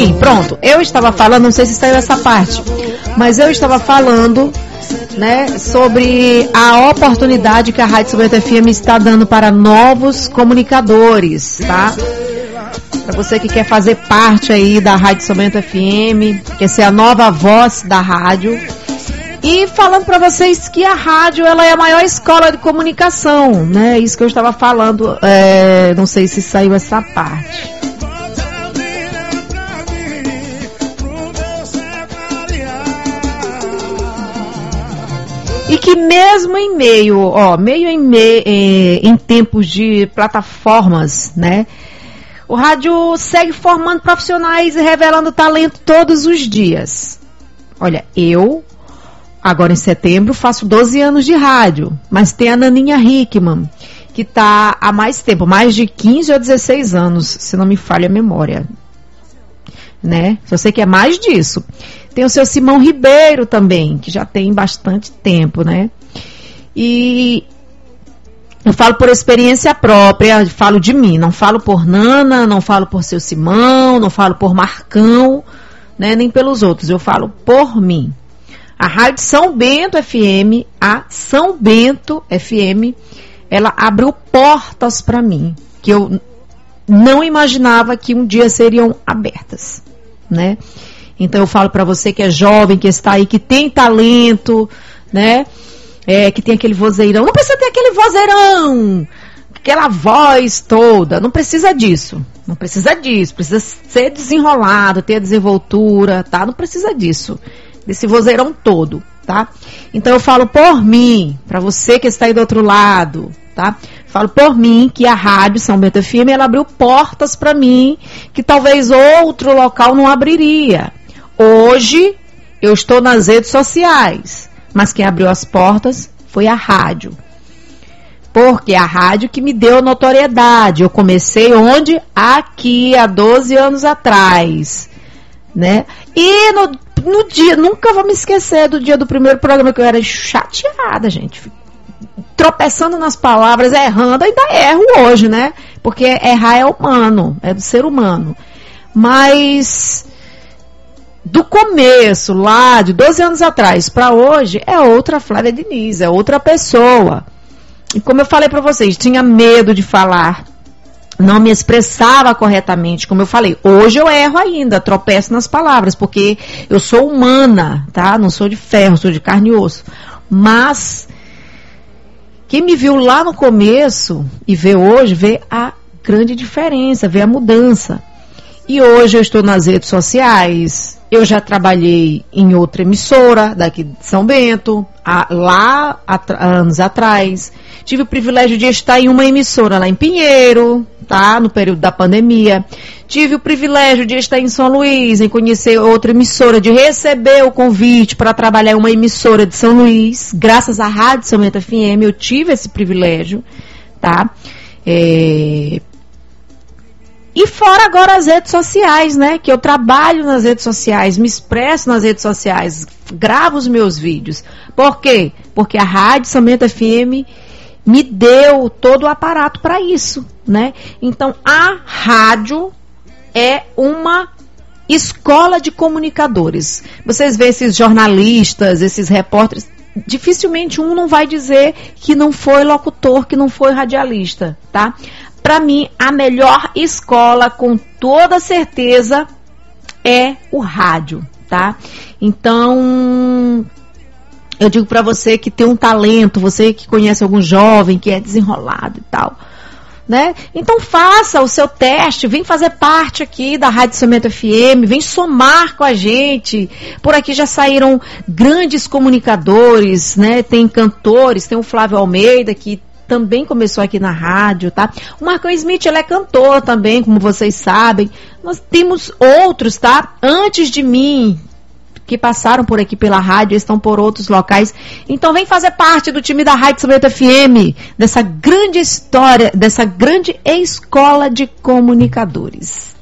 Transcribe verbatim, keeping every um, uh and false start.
Sim, pronto. Eu estava falando, não sei se saiu essa parte, mas eu estava falando, né, sobre a oportunidade que a Rádio São Bento F M está dando para novos comunicadores, tá? Para você que quer fazer parte aí da Rádio São Bento F M, quer ser a nova voz da rádio. E falando para vocês que a rádio, ela é a maior escola de comunicação, né? Isso que eu estava falando, é, não sei se saiu essa parte. E que mesmo em meio, ó, meio em, me, em, em tempos de plataformas, né? O rádio segue formando profissionais e revelando talento todos os dias. Olha, eu, agora em setembro, faço doze anos de rádio, mas tem a Naninha Hickman, que está há mais tempo, mais de quinze ou dezesseis anos, se não me falha a memória. Né? Eu sei que é mais disso. Tem o seu Simão Ribeiro também, que já tem bastante tempo, né? E eu falo por experiência própria, falo de mim, não falo por Nana, não falo por seu Simão, não falo por Marcão, né? Nem pelos outros, eu falo por mim. A Rádio São Bento F M, a São Bento F M, ela abriu portas para mim, que eu não imaginava que um dia seriam abertas, né? Então eu falo para você que é jovem, que está aí, que tem talento, né? É, que tem aquele vozeirão. Não precisa ter aquele vozeirão, aquela voz toda. Não precisa disso. Não precisa disso. Precisa ser desenrolado, ter a desenvoltura, tá? Não precisa disso. Desse vozeirão todo, tá? Então eu falo por mim, para você que está aí do outro lado, tá? Falo por mim que a Rádio São Bento F M, ela abriu portas para mim que talvez outro local não abriria. Hoje eu estou nas redes sociais, mas quem abriu as portas foi a rádio. Porque a rádio que me deu notoriedade. Eu comecei onde? Aqui, há doze anos atrás, né? E no, no dia, nunca vou me esquecer do dia do primeiro programa, que eu era chateada, gente. Tropeçando nas palavras, errando, ainda erro hoje, né? Porque errar é humano, é do ser humano. Mas do começo, lá de doze anos atrás para hoje, é outra Flávia Diniz, é outra pessoa. E como eu falei para vocês, tinha medo de falar, não me expressava corretamente, como eu falei. Hoje eu erro ainda, tropeço nas palavras, porque eu sou humana, tá? Não sou de ferro, sou de carne e osso. Mas quem me viu lá no começo e vê hoje, vê a grande diferença, vê a mudança. E hoje eu estou nas redes sociais, eu já trabalhei em outra emissora daqui de São Bento, há, lá há anos atrás. Tive o privilégio de estar em uma emissora lá em Pinheiro, tá? No período da pandemia. Tive o privilégio de estar em São Luís, em conhecer outra emissora, de receber o convite para trabalhar em uma emissora de São Luís. Graças à Rádio São Bento F M, eu tive esse privilégio, tá? É... E fora agora as redes sociais, né? Que eu trabalho nas redes sociais, me expresso nas redes sociais, gravo os meus vídeos. Por quê? Porque a Rádio São Bento F M me deu todo o aparato para isso, né? Então, a rádio é uma escola de comunicadores. Vocês veem esses jornalistas, esses repórteres, dificilmente um não vai dizer que não foi locutor, que não foi radialista, tá? Para mim, a melhor escola, com toda certeza, é o rádio, tá? Então, eu digo para você que tem um talento, você que conhece algum jovem que é desenrolado e tal, né? Então faça o seu teste, vem fazer parte aqui da Rádio São Bento F M, vem somar com a gente. Por aqui já saíram grandes comunicadores, né? Tem cantores, tem o Flávio Almeida, que também começou aqui na rádio, tá? O Marcão Smith, ele é cantor também, como vocês sabem. Nós temos outros, tá? Antes de mim, que passaram por aqui pela rádio, estão por outros locais. Então vem fazer parte do time da Rádio São Bento F M, dessa grande história, dessa grande escola de comunicadores.